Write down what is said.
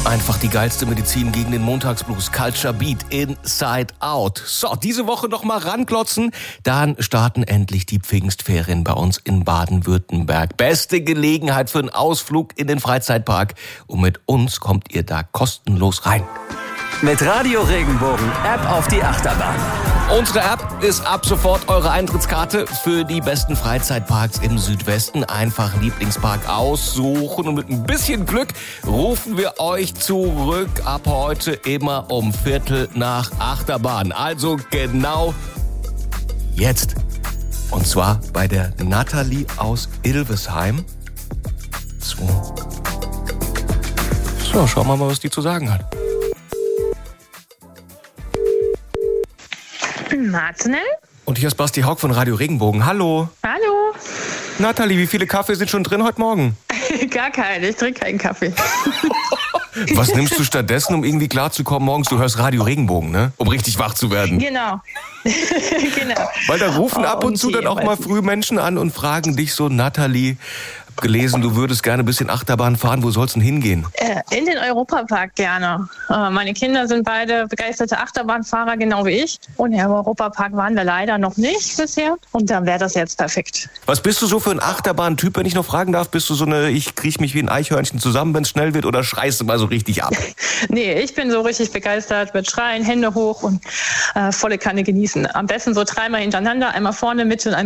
Einfach die geilste Medizin gegen den Montagsblues. Culture Beat, Inside Out. So, diese Woche noch mal ranklotzen. Dann starten endlich die Pfingstferien bei uns in Baden-Württemberg. Beste Gelegenheit für einen Ausflug in den Freizeitpark. Und mit uns kommt ihr da kostenlos rein. Mit Radio Regenbogen App auf die Achterbahn. Unsere App ist ab sofort eure Eintrittskarte für die besten Freizeitparks im Südwesten. Einfach Lieblingspark aussuchen und mit ein bisschen Glück rufen wir euch zurück. Ab heute immer um 7:45 Achterbahn. Also genau jetzt. Und zwar bei der Nathalie aus Ilvesheim. So, schauen wir mal, was die zu sagen hat. Martinel? Und hier ist Basti Haug von Radio Regenbogen. Hallo. Hallo. Nathalie, wie viele Kaffee sind schon drin heute Morgen? Gar keine, ich trinke keinen Kaffee. Was nimmst du stattdessen, um irgendwie klarzukommen morgens? Du hörst Radio Regenbogen, ne? Um richtig wach zu werden. Genau. Genau. Weil da rufen ab und zu dann auch mal früh Menschen an und fragen dich so, Nathalie, hab gelesen, du würdest gerne ein bisschen Achterbahn fahren. Wo soll's denn hingehen? In den Europapark gerne. Meine Kinder sind beide begeisterte Achterbahnfahrer, genau wie ich. Und im Europapark waren wir leider noch nicht bisher. Und dann wäre das jetzt perfekt. Was bist du so für ein Achterbahn-Typ, wenn ich noch fragen darf? Bist du so eine, ich kriech mich wie ein Eichhörnchen zusammen, wenn es schnell wird, oder schreist du mal so richtig ab? Nee, ich bin so richtig begeistert mit Schreien, Hände hoch und volle Kanne genießen. Am besten so 3-mal hintereinander, einmal vorne, Mitte und einmal